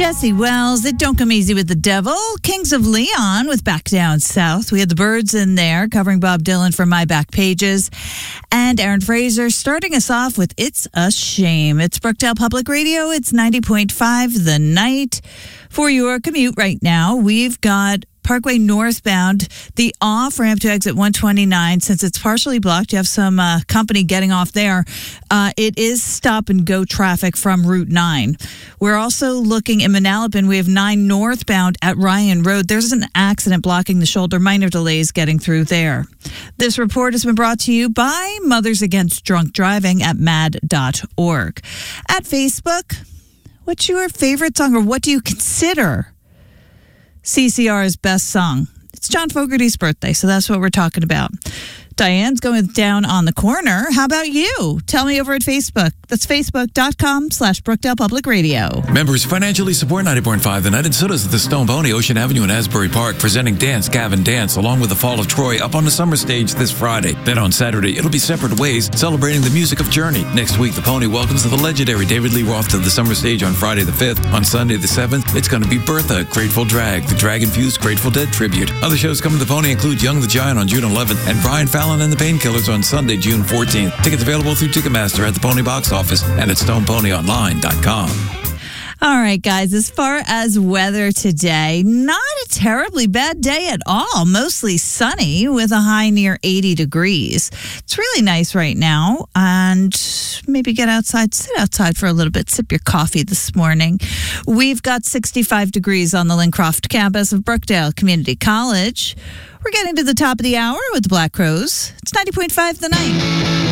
Jesse Wells, It Don't Come Easy with the Devil. Kings of Leon with Back Down South. We had the Byrds in there covering Bob Dylan for My Back Pages. And Aaron Fraser starting us off with It's a Shame. It's Brookdale Public Radio. It's 90.5 The Night. For your commute right now, we've got Parkway northbound, the off-ramp to exit 129. Since it's partially blocked, you have some company getting off there. It is stop-and-go traffic from Route 9. We're also looking in Manalapan. We have 9 northbound at Ryan Road. There's an accident blocking the shoulder. Minor delays getting through there. This report has been brought to you by Mothers Against Drunk Driving at mad.org. At Facebook, what's your favorite song, or what do you consider CCR's best song? It's John Fogerty's birthday, so that's what we're talking about. Diane's going down on the corner. How about you? Tell me over at Facebook. That's facebook.com/Brookdale Public Radio. Members financially support 90.5 The Night, and so does the Stone Pony, Ocean Avenue and Asbury Park, presenting Dance Gavin Dance along with the Fall of Troy up on the summer stage this Friday. Then on Saturday, it'll be Separate Ways, celebrating the music of Journey. Next week, the Pony welcomes the legendary David Lee Roth to the summer stage on Friday the 5th. On Sunday the 7th, it's going to be Bertha, Grateful Drag, the drag-infused Grateful Dead tribute. Other shows coming to the Pony include Young the Giant on June 11th and Brian Fallon and the Painkillers on Sunday, June 14th. Tickets available through Ticketmaster at the Pony box office and at StonePonyOnline.com. All right, guys, as far as weather today, not a terribly bad day at all. Mostly sunny with a high near 80 degrees. It's really nice right now. And maybe get outside, sit outside for a little bit, sip your coffee this morning. We've got 65 degrees on the Lincroft campus of Brookdale Community College. We're getting to the top of the hour with the Black Crowes. It's 90.5 The Night.